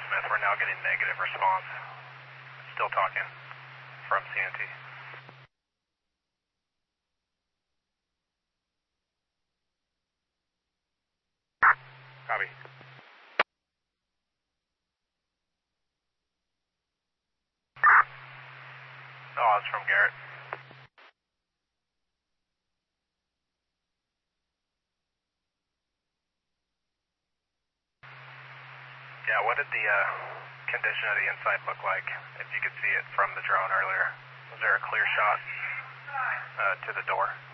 Smith, we're now getting negative response. Still talking from CNT. Copy. Oh, it's from Garrett. Yeah, what did the condition of the inside look like, if you could see it from the drone earlier? Was there a clear shot to the door?